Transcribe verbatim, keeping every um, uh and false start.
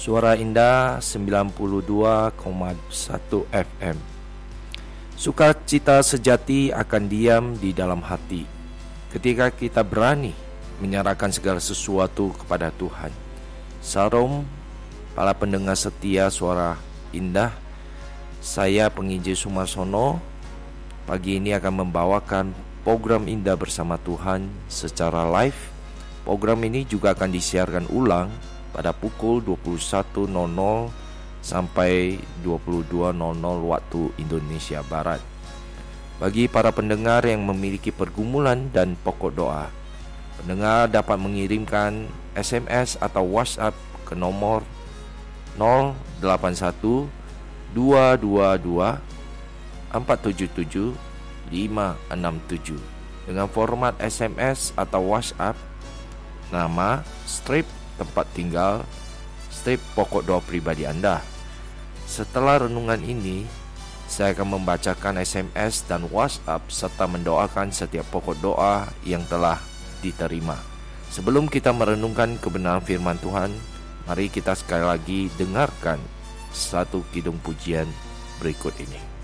Suara Indah sembilan puluh dua koma satu F M. Sukacita sejati akan diam di dalam hati ketika kita berani menyerahkan segala sesuatu kepada Tuhan. Salam para pendengar setia Suara Indah. Saya Penginjil Sumarsono. Pagi ini akan membawakan program Indah Bersama Tuhan secara live. Program ini juga akan disiarkan ulang pada pukul dua puluh satu nol nol sampai dua puluh dua nol nol waktu Indonesia Barat. Bagi para pendengar yang memiliki pergumulan dan pokok doa, pendengar dapat mengirimkan S M S atau WhatsApp ke nomor nol delapan satu dua dua dua empat tujuh tujuh lima enam tujuh dengan format S M S atau WhatsApp, nama, strip, tempat tinggal, strip pokok doa pribadi Anda. Setelah renungan ini, saya akan membacakan S M S dan WhatsApp serta mendoakan setiap pokok doa yang telah diterima. Sebelum kita merenungkan kebenaran firman Tuhan, mari kita sekali lagi dengarkan satu kidung pujian berikut ini.